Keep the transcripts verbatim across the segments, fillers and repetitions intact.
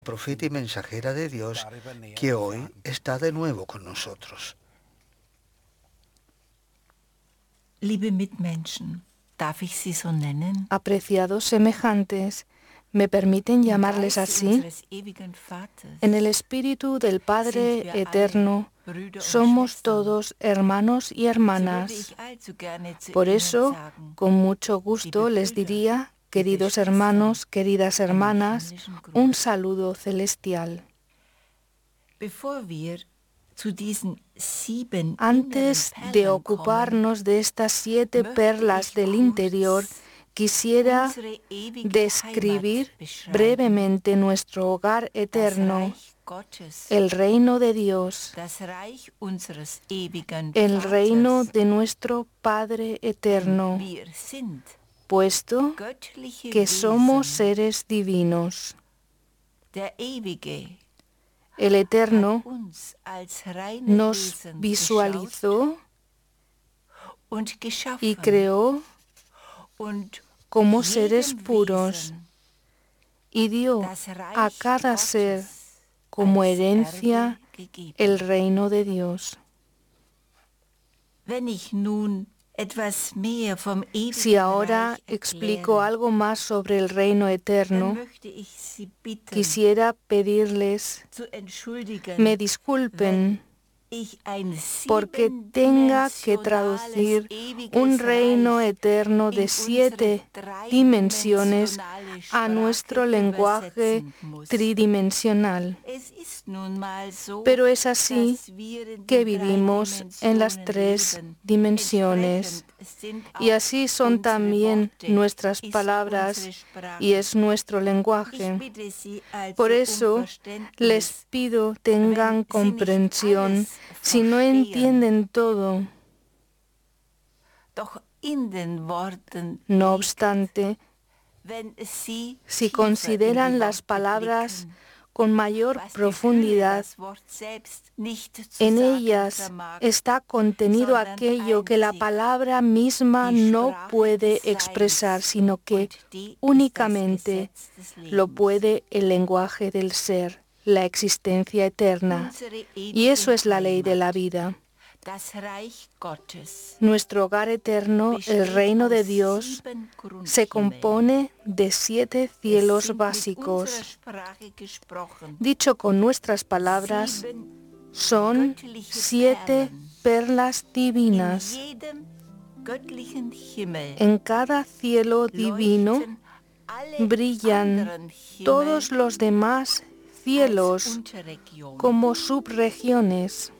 profeta y mensajera de Dios, que hoy está de nuevo con nosotros. Liebe Mitmenschen, darf ich Sie so nennen? Apreciados semejantes, ¿me permiten llamarles así? En el espíritu del Padre eterno, somos todos hermanos y hermanas. Por eso, con mucho gusto les diría, queridos hermanos, queridas hermanas, un saludo celestial. Antes de ocuparnos de estas siete perlas del interior, quisiera describir brevemente nuestro hogar eterno, el reino de Dios, el reino de nuestro Padre eterno, puesto que somos seres divinos. El Eterno nos visualizó y creó como seres puros y dio a cada ser como herencia el reino de Dios. Si ahora explico algo más sobre el reino eterno, quisiera pedirles me disculpen porque tenga que traducir un reino eterno de siete dimensiones a nuestro lenguaje tridimensional. Pero es así que vivimos en las tres dimensiones. Y así son también nuestras palabras y es nuestro lenguaje. Por eso les pido tengan comprensión si no entienden todo. No obstante, si consideran las palabras con mayor profundidad, en ellas está contenido aquello que la palabra misma no puede expresar, sino que únicamente lo puede el lenguaje del ser, la existencia eterna. Y eso es la ley de la vida. Nuestro hogar eterno, el reino de Dios, se compone de siete cielos básicos. Dicho con nuestras palabras, son siete perlas divinas. En cada cielo divino brillan todos los demás cielos como subregiones.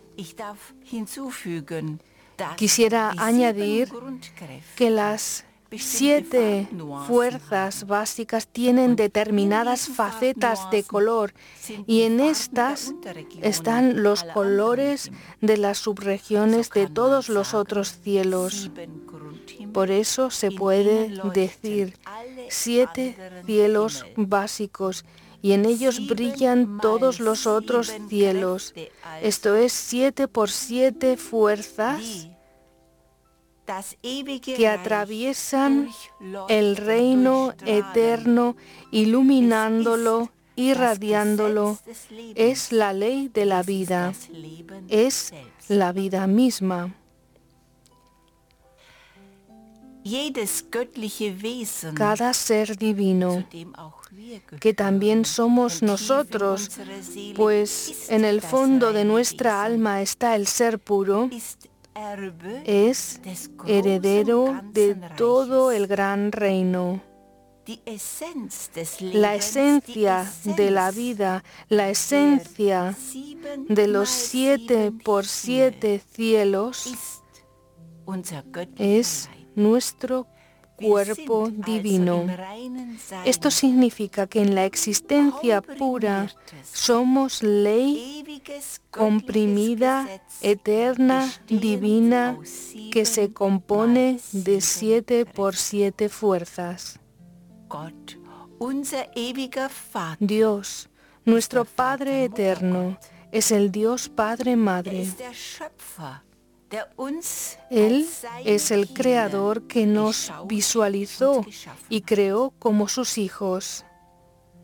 Quisiera añadir que las siete fuerzas básicas tienen determinadas facetas de color y en estas están los colores de las subregiones de todos los otros cielos. Por eso se puede decir siete cielos básicos y en ellos brillan todos los otros cielos. Esto es siete por siete fuerzas que atraviesan el reino eterno, iluminándolo, irradiándolo. Es la ley de la vida, es la vida misma. Cada ser divino, que también somos nosotros, pues en el fondo de nuestra alma está el ser puro, es heredero de todo el gran reino. La esencia de la vida, la esencia de los siete por siete cielos es nuestro cuerpo divino. Esto significa que en la existencia pura somos ley comprimida, eterna, divina, que se compone de siete por siete fuerzas. Dios, nuestro Padre eterno, es el Dios Padre Madre. Él es el Creador que nos visualizó y creó como sus hijos.